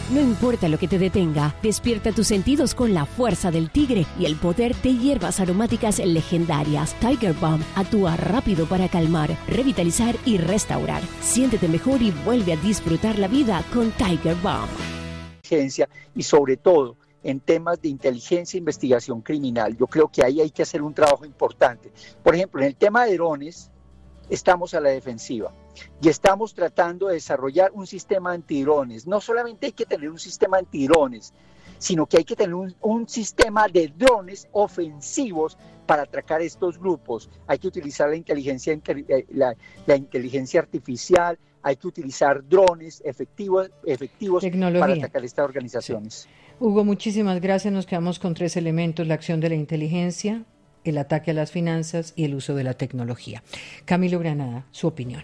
No importa lo que te detenga, despierta tus sentidos con la fuerza del tigre y el poder de hierbas aromáticas legendarias. Tiger Balm actúa rápido para calmar, revitalizar y restaurar. Siéntete mejor y vuelve a disfrutar la vida con Tiger Balm. Y sobre todo en temas de inteligencia e investigación criminal. Yo creo que ahí hay que hacer un trabajo importante. Por ejemplo, en el tema de drones, estamos a la defensiva y estamos tratando de desarrollar un sistema antidrones. No solamente hay que tener un sistema antidrones, sino que hay que tener un sistema de drones ofensivos para atacar estos grupos. Hay que utilizar la inteligencia artificial, hay que utilizar drones efectivos para atacar estas organizaciones. Sí. Hugo, muchísimas gracias. Nos quedamos con 3 elementos: la acción de la inteligencia, el ataque a las finanzas y el uso de la tecnología. Camilo Granada, su opinión.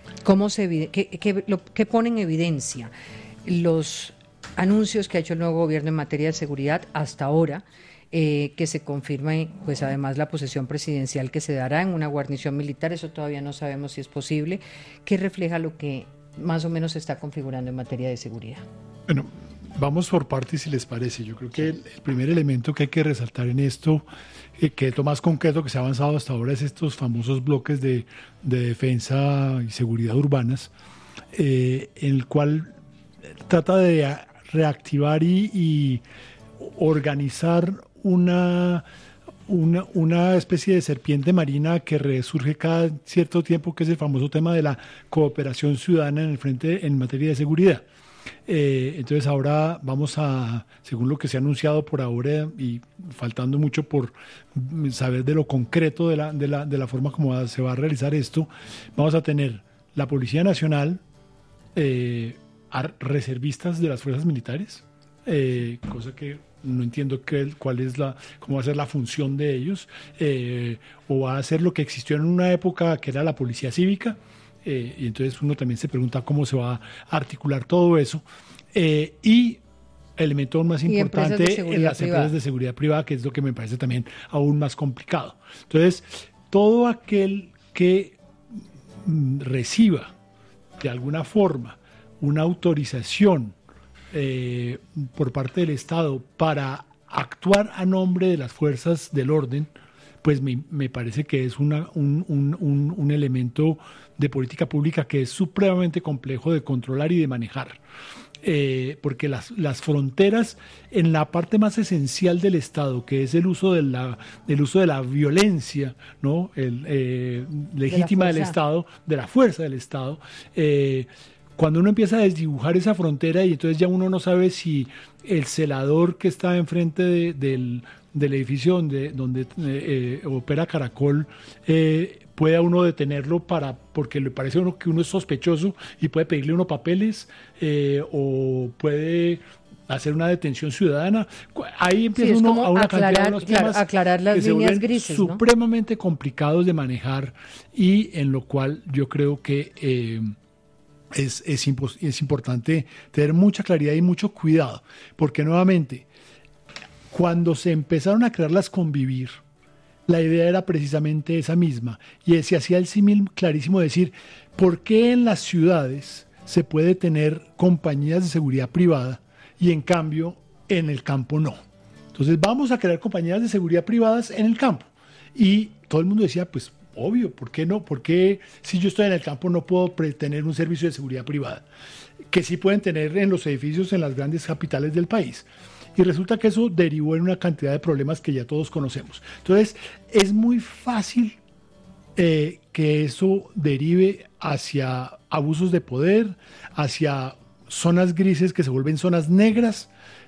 ¿Qué pone en evidencia los anuncios que ha hecho el nuevo gobierno en materia de seguridad hasta ahora, que se confirme, pues además la posesión presidencial que se dará en una guarnición militar? Eso todavía no sabemos si es posible. ¿Qué refleja lo que más o menos se está configurando en materia de seguridad? Bueno, vamos por partes, si les parece. Yo creo que el primer elemento que hay que resaltar en esto, que es lo más concreto que se ha avanzado hasta ahora, es estos famosos bloques de defensa y seguridad urbanas, en el cual trata de reactivar y organizar una especie de serpiente marina que resurge cada cierto tiempo, que es el famoso tema de la cooperación ciudadana en el frente en materia de seguridad. Entonces ahora vamos a, según lo que se ha anunciado por ahora y faltando mucho por saber de lo concreto de la forma como se va a realizar esto, vamos a tener la Policía Nacional, reservistas de las fuerzas militares, cosa que no entiendo cómo va a ser la función de ellos, o va a ser lo que existió en una época que era la policía cívica. Y entonces uno también se pregunta cómo se va a articular todo eso. Y el elemento más importante en las empresas de seguridad privada, que es lo que me parece también aún más complicado. Entonces, todo aquel que reciba de alguna forma una autorización por parte del Estado para actuar a nombre de las fuerzas del orden, pues me parece que es un elemento de política pública que es supremamente complejo de controlar y de manejar. Porque las fronteras en la parte más esencial del Estado, que es el uso de la violencia, ¿no? Legítima del Estado, de la fuerza del Estado, cuando uno empieza a desdibujar esa frontera, y entonces ya uno no sabe si el celador que está enfrente del edificio donde opera Caracol, puede a uno detenerlo porque le parece a uno que uno es sospechoso y puede pedirle unos papeles, o puede hacer una detención ciudadana. Ahí empieza uno a una cantidad de unos temas aclarar las que líneas se grises, vuelven supremamente complicados de manejar, y en lo cual yo creo que es importante tener mucha claridad y mucho cuidado, porque nuevamente, cuando se empezaron a crear las Convivir, la idea era precisamente esa misma, y se hacía el símil clarísimo de decir, ¿por qué en las ciudades se puede tener compañías de seguridad privada y en cambio en el campo no? Entonces vamos a crear compañías de seguridad privadas en el campo. Y todo el mundo decía, pues obvio, ¿por qué no? ¿Por qué si yo estoy en el campo no puedo tener un servicio de seguridad privada? Que sí pueden tener en los edificios en las grandes capitales del país. Y resulta que eso derivó en una cantidad de problemas que ya todos conocemos. Entonces, es muy fácil que eso derive hacia abusos de poder, hacia zonas grises que se vuelven zonas negras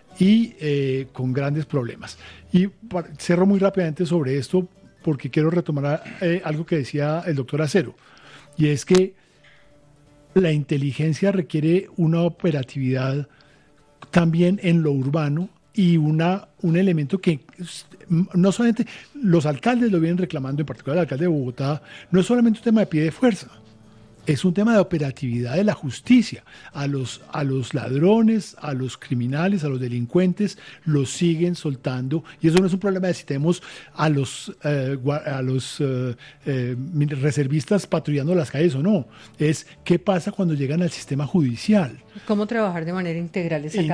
y con grandes problemas. Y cierro muy rápidamente sobre esto porque quiero retomar algo que decía el doctor Acero, y es que la inteligencia requiere una operatividad también en lo urbano, y un elemento que no solamente los alcaldes lo vienen reclamando, en particular el alcalde de Bogotá, no es solamente un tema de pie de fuerza, es un tema de operatividad de la justicia. A los ladrones, a los criminales, a los delincuentes, los siguen soltando, y eso no es un problema de si tenemos a los reservistas patrullando las calles o no, es qué pasa cuando llegan al sistema judicial. ¿Cómo trabajar de manera integral esa